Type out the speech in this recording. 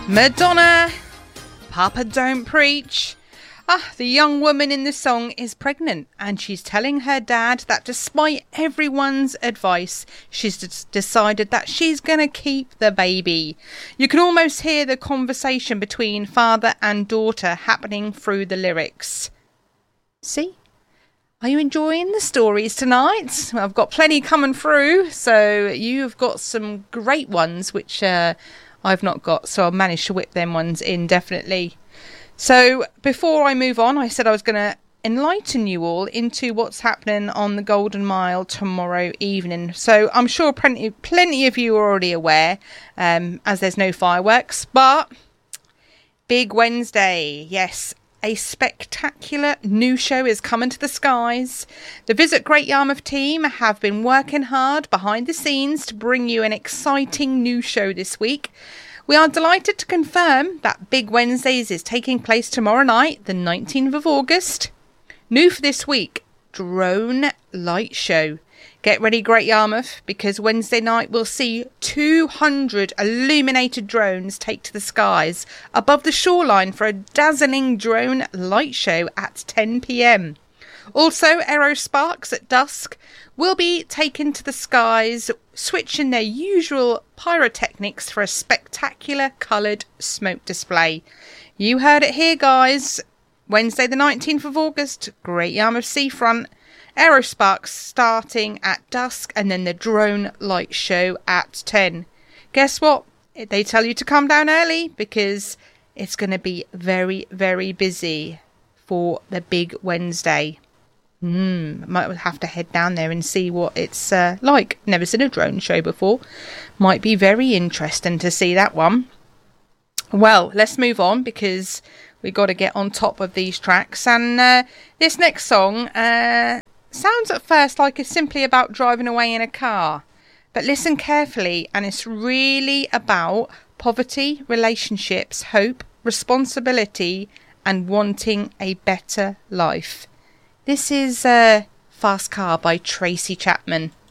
Madonna, Papa Don't Preach. The young woman in the song is pregnant and she's telling her dad that despite everyone's advice, she's decided that she's going to keep the baby. You can almost hear the conversation between father and daughter happening through the lyrics. See? Are you enjoying the stories tonight? I've got plenty coming through, so you've got some great ones which I've not got, so I'll manage to whip them ones in definitely. So before I move on, I said I was going to enlighten you all into what's happening on the Golden Mile tomorrow evening. So I'm sure plenty of you are already aware, as there's no fireworks, but Big Wednesday, yes. A spectacular new show is coming to the skies. The Visit Great Yarmouth team have been working hard behind the scenes to bring you an exciting new show this week. We are delighted to confirm that Big Wednesdays is taking place tomorrow night, the 19th of August. New for this week, Drone Light Show. Get ready, Great Yarmouth, because Wednesday night we'll see 200 illuminated drones take to the skies above the shoreline for a dazzling drone light show at 10 p.m. Also, Aerosparks at dusk will be taken to the skies, switching their usual pyrotechnics for a spectacular coloured smoke display. You heard it here, guys. Wednesday the 19th of August, Great Yarmouth Seafront. Aerosparks starting at dusk and then the drone light show at 10. Guess what? They tell you to come down early because it's going to be very, very busy for the Big Wednesday. Might have to head down there and see what it's like. Never seen a drone show before. Might be very interesting to see that one. Well, let's move on because we got to get on top of these tracks. And this next song sounds at first like it's simply about driving away in a car. But listen carefully, and it's really about poverty, relationships, hope, responsibility, and wanting a better life. This is Fast Car by Tracy Chapman.